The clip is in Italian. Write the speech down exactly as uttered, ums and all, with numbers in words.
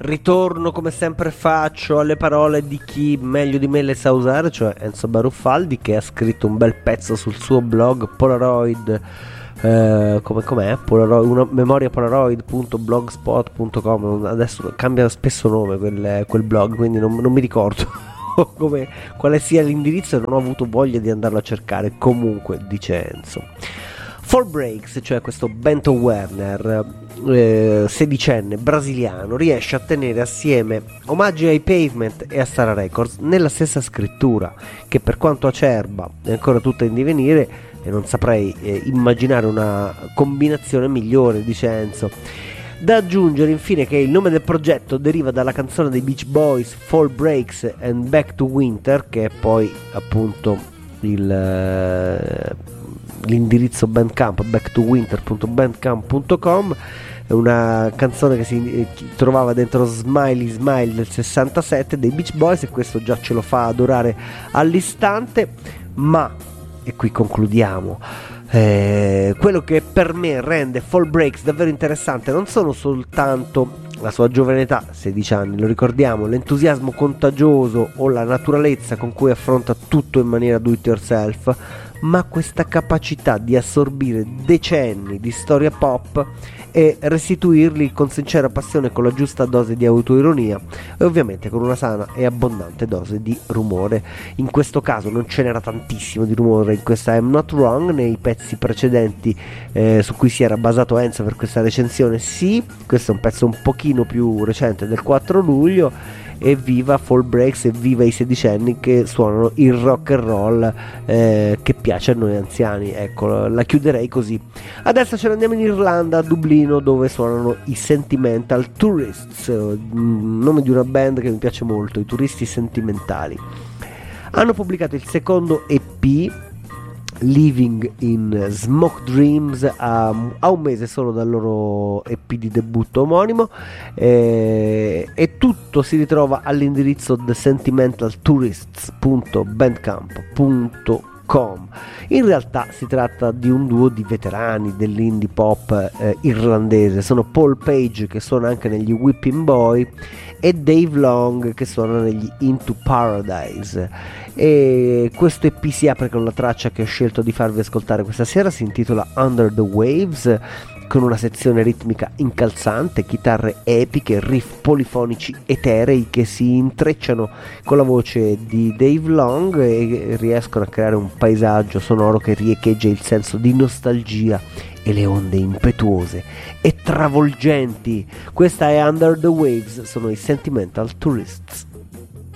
Ritorno come sempre faccio alle parole di chi meglio di me le sa usare, cioè Enzo Baruffaldi, che ha scritto un bel pezzo sul suo blog Polaroid, eh, come com'è? Polaroid, una memoria polaroid punto blogspot punto com. Adesso cambia spesso nome quel, quel blog, quindi non, non mi ricordo come, quale sia l'indirizzo e non ho avuto voglia di andarlo a cercare. Comunque, dice Enzo, Fall Breaks, cioè questo Bento Werner, eh, sedicenne brasiliano, riesce a tenere assieme omaggi ai Pavement e a Sara Records nella stessa scrittura, che per quanto acerba è ancora tutta in divenire e non saprei eh, immaginare una combinazione migliore, dice Enzo. Da aggiungere infine che il nome del progetto deriva dalla canzone dei Beach Boys Fall Breaks and Back to Winter, che è poi appunto il... Eh, l'indirizzo Bandcamp, back to winter punto bandcamp punto com. È una canzone che si trovava dentro Smiley Smile del sessantasette dei Beach Boys, e questo già ce lo fa adorare all'istante. Ma, e qui concludiamo, eh, quello che per me rende Fall Breaks davvero interessante non sono soltanto la sua giovane età, sedici anni, lo ricordiamo, l'entusiasmo contagioso o la naturalezza con cui affronta tutto in maniera do it yourself, ma questa capacità di assorbire decenni di storia pop e restituirli con sincera passione, con la giusta dose di autoironia e ovviamente con una sana e abbondante dose di rumore. In questo caso non ce n'era tantissimo di rumore in questa I'm Not Wrong, nei pezzi precedenti eh, su cui si era basato Enzo per questa recensione sì, questo è un pezzo un pochino più recente del quattro luglio. E viva Fall Breaks e viva i sedicenni che suonano il rock and roll eh, che piace a noi anziani. Ecco, la chiuderei così. Adesso ce ne andiamo in Irlanda, a Dublino, dove suonano i Sentimental Tourists, nome di una band che mi piace molto, i Turisti Sentimentali. Hanno pubblicato il secondo E P, Living in Smoke Dreams, a, a un mese solo dal loro E P di debutto omonimo, eh, e tutto si ritrova all'indirizzo the sentimental tourists punto bandcamp punto com. In realtà si tratta di un duo di veterani dell'indie pop eh, irlandese, sono Paul Page, che suona anche negli Whipping Boy, e Dave Long, che suona negli Into Paradise. E questo E P si apre con la traccia che ho scelto di farvi ascoltare questa sera, si intitola Under the Waves, con una sezione ritmica incalzante, chitarre epiche, riff polifonici eterei che si intrecciano con la voce di Dave Long e riescono a creare un paesaggio sonoro che riecheggia il senso di nostalgia e le onde impetuose e travolgenti. Questa è Under the Waves, sono i Sentimental Tourists.